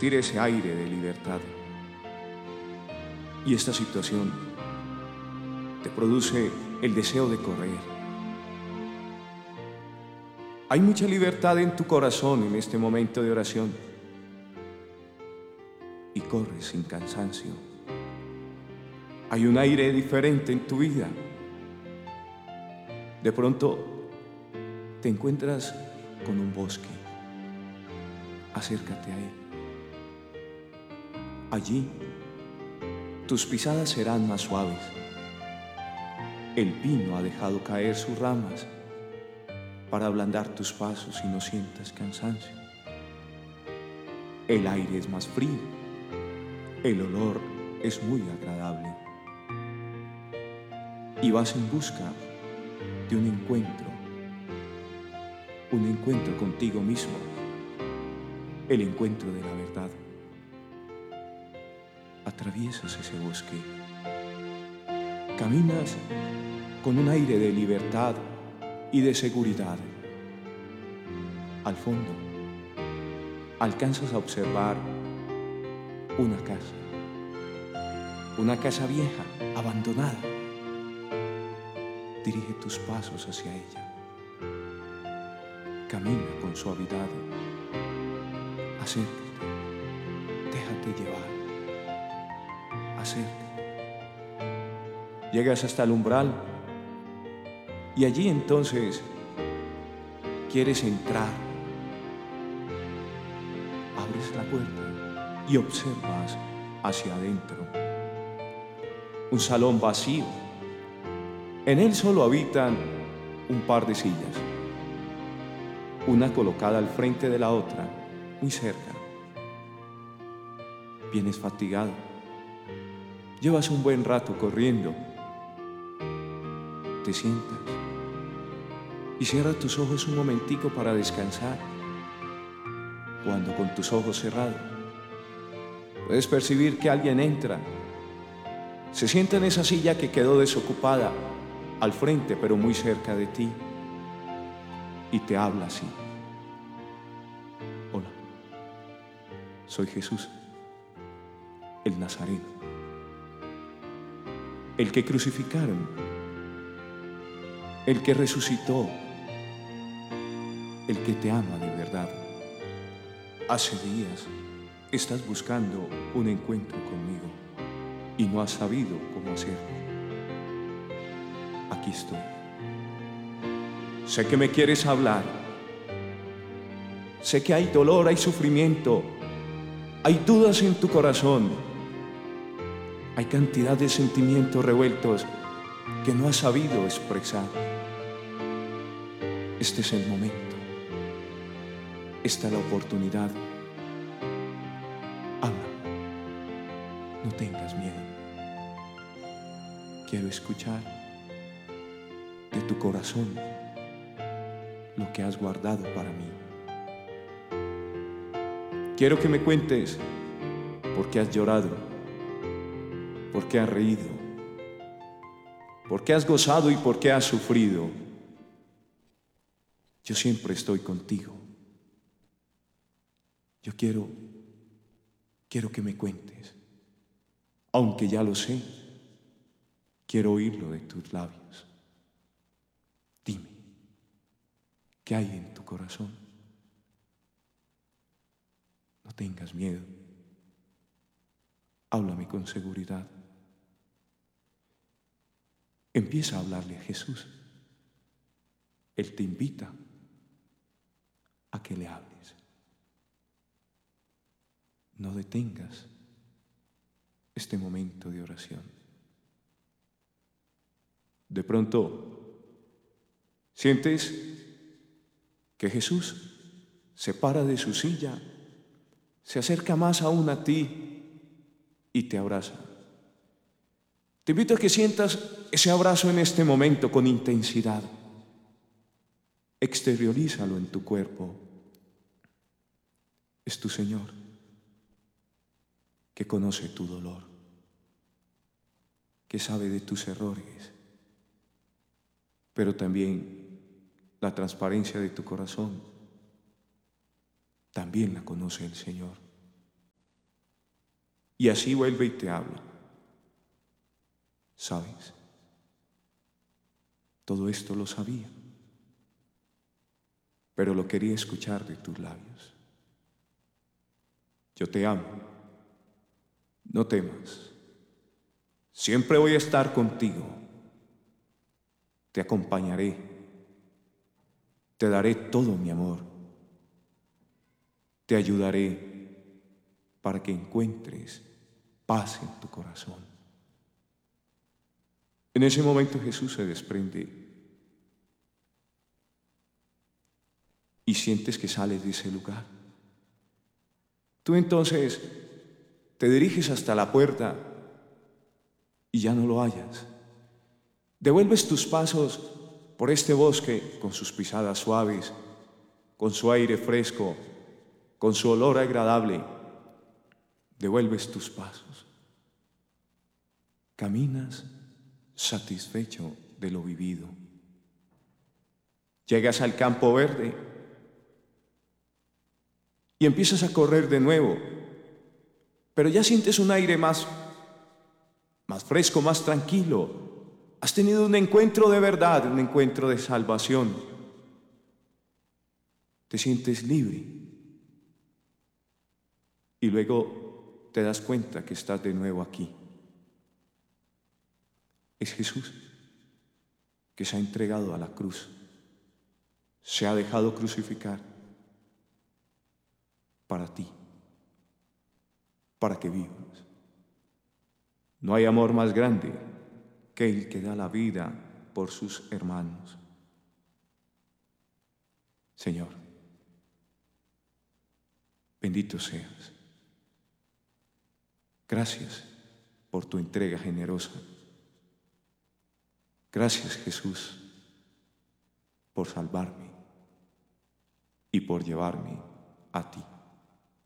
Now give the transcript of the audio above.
sentir ese aire de libertad. Y esta situación te produce el deseo de correr. Hay mucha libertad en tu corazón en este momento de oración y corres sin cansancio. Hay un aire diferente en tu vida. De pronto te encuentras con un bosque. Acércate a él. Allí tus pisadas serán más suaves. El pino ha dejado caer sus ramas para ablandar tus pasos y no sientas cansancio. El aire es más frío. El olor es muy agradable. Y vas en busca de un encuentro contigo mismo, el encuentro de la verdad. Atraviesas ese bosque, caminas con un aire de libertad y de seguridad. Al fondo, alcanzas a observar una casa vieja, abandonada. Dirige tus pasos hacia ella. Camina con suavidad. Acércate. Déjate llevar. Acércate. Llegas hasta el umbral y allí entonces quieres entrar. Abres la puerta y observas hacia adentro. Un salón vacío. En él solo habitan un par de sillas, una colocada al frente de la otra, muy cerca. Vienes fatigado, llevas un buen rato corriendo. Te sientas y cierras tus ojos un momentico para descansar. Cuando con tus ojos cerrados puedes percibir que alguien entra, se sienta en esa silla que quedó desocupada al frente, pero muy cerca de ti, y te habla así: hola, soy Jesús, el Nazareno, el que crucificaron, el que resucitó, el que te ama de verdad. Hace días estás buscando un encuentro conmigo y no has sabido cómo hacerlo. Aquí estoy. Sé que me quieres hablar. Sé que hay dolor, hay sufrimiento, hay dudas en tu corazón. Hay cantidad de sentimientos revueltos que no has sabido expresar. Este es el momento. Esta es la oportunidad. Habla. No tengas miedo. Quiero escuchar de tu corazón lo que has guardado para mí. Quiero que me cuentes por qué has llorado, por qué has reído, por qué has gozado y por qué has sufrido. Yo siempre estoy contigo. Yo quiero que me cuentes. Aunque ya lo sé, quiero oírlo de tus labios. Dime, ¿qué hay en tu corazón? No tengas miedo. Háblame con seguridad. Empieza a hablarle a Jesús. Él te invita a que le hables. No detengas este momento de oración. De pronto, sientes que Jesús se para de su silla, se acerca más aún a ti y te abraza. Te invito a que sientas ese abrazo en este momento con intensidad. Exteriorízalo en tu cuerpo. Es tu Señor que conoce tu dolor, que sabe de tus errores, pero también la transparencia de tu corazón, también la conoce el Señor. y así vuelve y te habla. ¿Sabes? Todo esto lo sabía, pero lo quería escuchar de tus labios. Yo te amo, no temas. Siempre voy a estar contigo. Te acompañaré. Te daré todo mi amor. Te ayudaré para que encuentres paz en tu corazón. En ese momento Jesús se desprende y sientes que sales de ese lugar. Tú entonces te diriges hasta la puerta y ya no lo hallas. Devuelves tus pasos por este bosque con sus pisadas suaves, con su aire fresco, con su olor agradable. Devuelves tus pasos. Caminas satisfecho de lo vivido. Llegas al campo verde y empiezas a correr de nuevo, pero ya sientes un aire más fresco, más tranquilo. Has tenido un encuentro de verdad, un encuentro de salvación. Te sientes libre y luego te das cuenta que estás de nuevo aquí. Es Jesús que se ha entregado a la cruz, se ha dejado crucificar para ti, para que vivas. No hay amor más grande que el que da la vida por sus hermanos. Señor, bendito seas. Gracias por tu entrega generosa. Gracias, Jesús, por salvarme y por llevarme a ti.